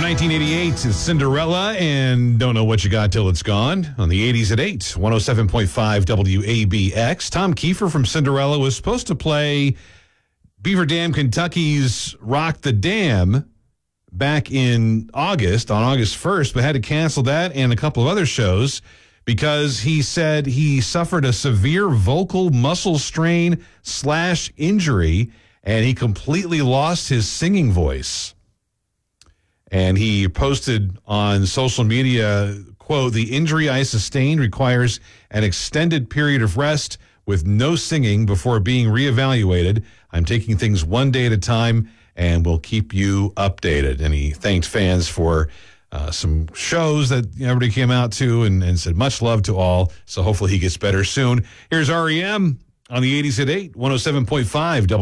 1988 is Cinderella and Don't Know What You Got Till It's Gone. On the 80s at 8, 107.5 WABX. Tom Kiefer from Cinderella was supposed to play Beaver Dam, Kentucky's Rock the Dam back in August, on August 1st, but had to cancel that and a couple of other shows because he said he suffered a severe vocal muscle strain / injury and he completely lost his singing voice. And he posted on social media, quote, "The injury I sustained requires an extended period of rest with no singing before being reevaluated. I'm taking things one day at a time and will keep you updated." And he thanked fans for some shows that everybody came out to and said much love to all. So hopefully he gets better soon. Here's REM on the 80s at 8, 107.5